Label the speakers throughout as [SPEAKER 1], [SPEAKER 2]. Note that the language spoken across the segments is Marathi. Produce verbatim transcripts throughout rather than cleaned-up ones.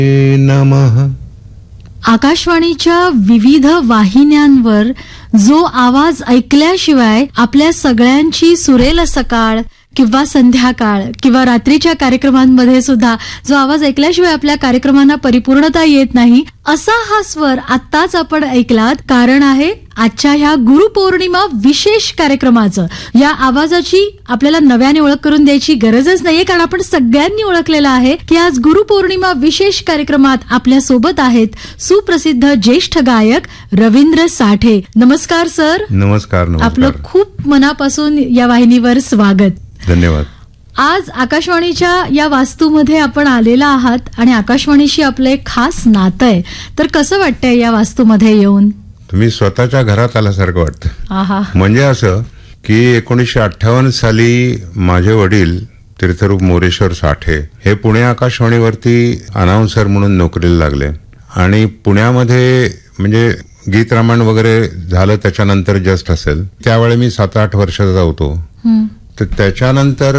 [SPEAKER 1] नमः.
[SPEAKER 2] आकाशवाणीच्या विविध वाहिन्यांवर जो आवाज ऐकल्याशिवाय आपल्या सगळ्यांची सुरेल सकाळ किंवा संध्याकाळ किंवा रात्रीच्या कार्यक्रमांमध्ये सुद्धा जो आवाज ऐकल्याशिवाय आपल्या कार्यक्रमांना परिपूर्णता येत नाही, असा हा स्वर आत्ताच आपण ऐकलात. कारण आहे आजच्या ह्या गुरुपौर्णिमा विशेष कार्यक्रमाचं. या आवाजाची आपल्याला नव्याने ओळख करून द्यायची गरजच नाहीये, कारण आपण सगळ्यांनी ओळखलेलं आहे की आज गुरुपौर्णिमा विशेष कार्यक्रमात आपल्या सोबत आहेत सुप्रसिद्ध ज्येष्ठ गायक रवींद्र साठे. नमस्कार सर.
[SPEAKER 1] नमस्कार. नमस्कार.
[SPEAKER 2] आपलं खूप मनापासून या वाहिनीवर स्वागत.
[SPEAKER 1] धन्यवाद.
[SPEAKER 2] आज आकाशवाणीच्या या वास्तूमध्ये आपण आलेला आहात आणि आकाशवाणीशी आपलं एक खास नातं आहे. तर कसं वाटतंय या वास्तूमध्ये येऊन?
[SPEAKER 1] तुम्ही स्वतःच्या घरात आल्यासारखं वाटतं.
[SPEAKER 2] आहा.
[SPEAKER 1] म्हणजे असं की एकोणीसशे अठ्ठावन्न साली माझे वडील तीर्थरूप मोरेश्वर साठे हे पुणे आकाशवाणीवरती अनाउन्सर म्हणून नोकरीला लागले आणि पुण्यामध्ये म्हणजे गीत रामायण वगैरे झालं त्याच्यानंतर जस्ट असेल त्यावेळी मी सात आठ वर्षाचा होतो. तर त्याच्यानंतर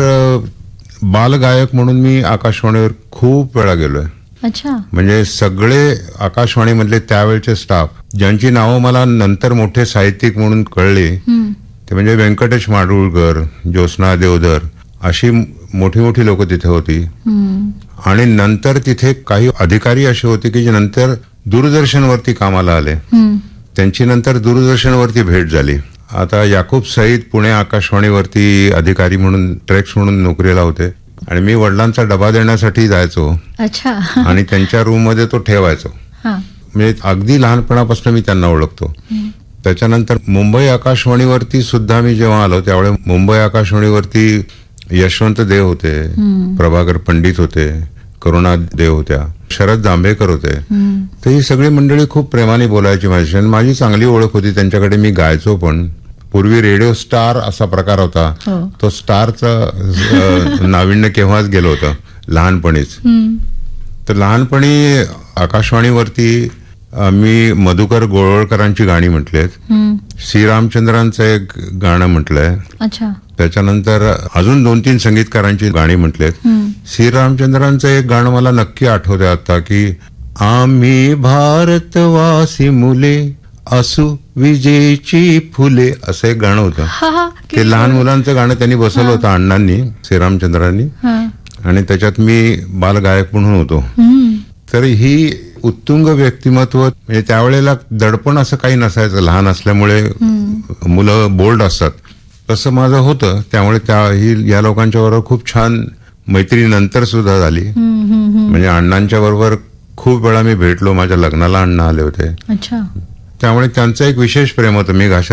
[SPEAKER 1] बालगायक म्हणून मी आकाशवाणीवर खूप वेळा गेलोय.
[SPEAKER 2] अच्छा.
[SPEAKER 1] म्हणजे सगळे आकाशवाणीमधले त्यावेळचे स्टाफ ज्यांची नावं मला नंतर मोठे साहित्यिक म्हणून कळली ते म्हणजे व्यंकटेश माडगूळकर, ज्योत्स्ना देवधर अशी मोठी मोठी लोक तिथे होती. आणि नंतर तिथे काही अधिकारी असे होते की जे नंतर दूरदर्शनवरती कामाला आले. त्यांची नंतर दूरदर्शनवरती भेट झाली. आता याकूब सईद पुणे आकाशवाणीवरती अधिकारी म्हणून ट्रेक्स म्हणून नोकरीला होते आणि मी वडिलांचा डबा देण्यासाठी जायचो.
[SPEAKER 2] अच्छा.
[SPEAKER 1] आणि त्यांच्या रूम मध्ये तो ठेवायचो. म्हणजे अगदी लहानपणापासून मी त्यांना ओळखतो. त्याच्यानंतर मुंबई आकाशवाणीवरती सुद्धा मी जेव्हा आलो त्यावेळी मुंबई आकाशवाणीवरती यशवंत देव होते, प्रभाकर पंडित होते, करुणा देव होत्या, शरद जांभेकर होते. तर ही सगळी मंडळी खूप प्रेमाने बोलायची माझी आणि माझी चांगली ओळख होती त्यांच्याकडे. मी गायचो पण. पूर्वी रेडिओ स्टार असा प्रकार होता. तो स्टारचं नाविन्य केव्हाच गेलं होतं लहानपणीच. तर लहानपणी आकाशवाणीवरती मी मधुकर गोळवळकरांची गाणी म्हटलेत, श्रीरामचंद्रांचं एक गाणं म्हटलंय.
[SPEAKER 2] अच्छा.
[SPEAKER 1] त्याच्यानंतर अजून दोन तीन संगीतकारांची गाणी म्हटलेत. श्रीरामचंद्रांचं एक गाणं मला नक्की आठवतंय आता की आम्ही भारतवासी मुले असू विजेची फुले असं एक गाणं होतं. ते लहान मुलांचं गाणं त्यांनी बसवलं होतं अण्णांनी, श्रीरामचंद्रांनी. आणि त्याच्यात मी बालगायक म्हणून होतो. तर ही उत्तुंग व्यक्तिमत्व म्हणजे त्यावेळेला दडपण असं काही नसायचं. लहान असल्यामुळे मुलं बोल्ड असतात तसं माझं होतं. त्यामुळे त्या ही या लोकांच्या बरोबर खूप छान मैत्री नंतर सुद्धा झाली. म्हणजे अण्णांच्या बरोबर खूप वेळा मी भेटलो. माझ्या लग्नाला अण्णा आले होते.
[SPEAKER 2] अच्छा.
[SPEAKER 1] त्यामुळे त्यांचं एक विशेष प्रेम होतं. मी